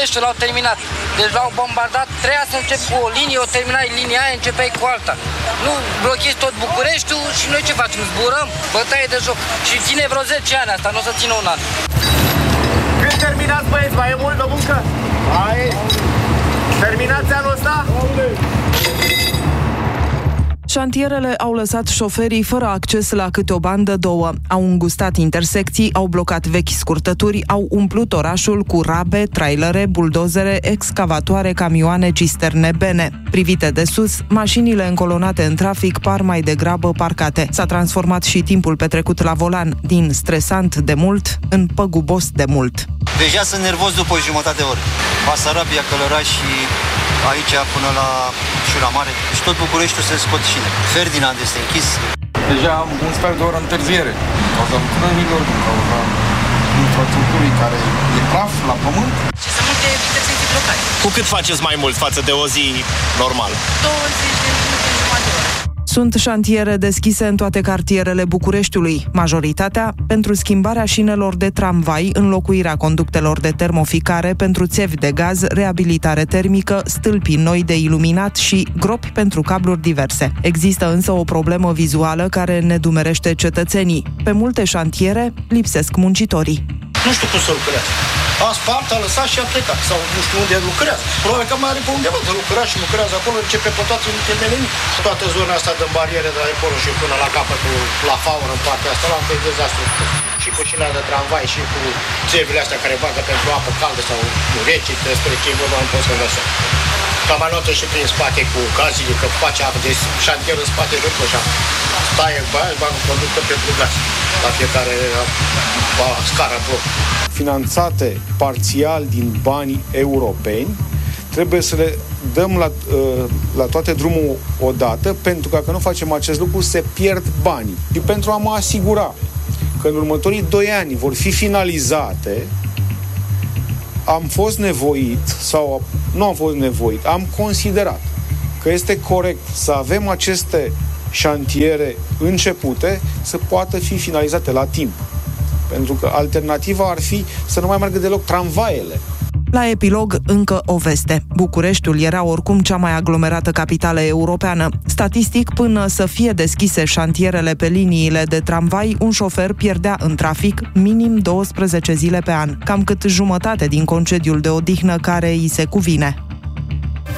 București l-au terminat. Deci l-au bombardat, trebuia să încep cu o linie, o terminai linia aia, începeai cu alta. Nu blochezi tot Bucureștiul și noi ce facem? Zburăm? Bătaie de joc. Și ține vreo 10 ani asta, nu o să țină un an. Când terminați, băieți, mai e mult de muncă? Hai! Terminați anul ăsta? Șantierele au lăsat șoferii fără acces la câte o bandă, două. Au îngustat intersecții, au blocat vechi scurtături, au umplut orașul cu rabe, trailere, buldozere, excavatoare, camioane, cisterne, bene. Privite de sus, mașinile încolonate în trafic par mai degrabă parcate. S-a transformat și timpul petrecut la volan, din stresant de mult în păgubos de mult. Deja sunt nervos după o jumătate de oră. Basarabia, Călăraș și aici până la Șura Mare. Și tot Bucureștiul se scot șine. Ferdinand este închis. Deja am un sfert de oră întârziere. Cauza lucrărilor, cauza infrastructurii care e praf la pământ. Și sunt multe intersecții blocate. Cu cât faceți mai mult față de o zi normală? 20 de minute în jumătate de oră. Sunt șantiere deschise în toate cartierele Bucureștiului, majoritatea pentru schimbarea șinelor de tramvai, înlocuirea conductelor de termoficare pentru țevi de gaz, reabilitare termică, stâlpi noi de iluminat și gropi pentru cabluri diverse. Există însă o problemă vizuală care nedumerește cetățenii. Pe multe șantiere lipsesc muncitorii. Nu știu cum să lucrează. A spart, a lăsat și a plecat. Sau nu știu unde lucrează. Probabil că mai are pe undeva de lucrat și lucrează acolo, începe pe toate unitele. Toată zona asta de bariere de acolo și până la capătul, la faură, în partea asta, la un dezastru. Și cu șina de tramvai și cu țevile astea care bagă pentru apă caldă sau rece, despre ce vorba nu pot să lăsă. Cam mai luat-o și prin spate cu gazile, că face apă de șantier în spate de așa. Taie cu aia, bagă conductă pentru gaz. La fiecare scara bloc. Finanțate parțial din banii europeni, trebuie să le dăm la toate drumul odată, pentru că dacă nu facem acest lucru, se pierd banii. Și pentru a mă asigura că în următorii 2 ani vor fi finalizate, am fost nevoit, sau nu am fost nevoit, am considerat că este corect să avem aceste șantiere începute să poată fi finalizate la timp. Pentru că alternativa ar fi să nu mai meargă deloc tramvaiele. La epilog, încă o veste. Bucureștiul era oricum cea mai aglomerată capitală europeană. Statistic, până să fie deschise șantierele pe liniile de tramvai, un șofer pierdea în trafic minim 12 zile pe an, cam cât jumătate din concediul de odihnă care îi se cuvine.